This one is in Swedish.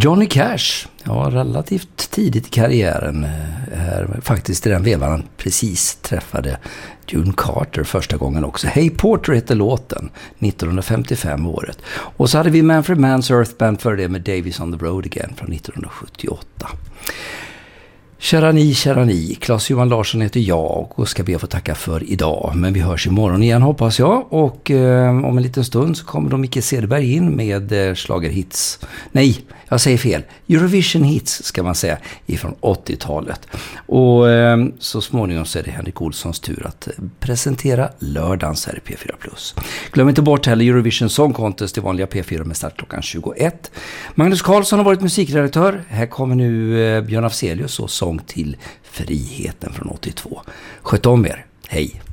Johnny Cash, ja, relativt tidigt i karriären, faktiskt i den vevan han precis träffade June Carter första gången också. Hey Porter hette låten, 1955 året. Och så hade vi Manfred Mann's Earth Band för det med Davis on the Road Again från 1978. Kära ni, Claes-Johan Larsson heter jag och ska be att få tacka för idag. Men vi hörs imorgon igen hoppas jag. Och om en liten stund så kommer då Micke Cederberg in med schlagerhits. Nej, jag säger fel. Eurovision hits ska man säga ifrån 80-talet. Och så småningom så är det Henrik Olssons tur att presentera lördagens här i P4+. Glöm inte bort heller Eurovision Song Contest i vanliga P4 med start klockan 21. Magnus Karlsson har varit musikredaktör. Här kommer nu Björn Afzelius och sång till friheten från 82. Sköt om er. Hej!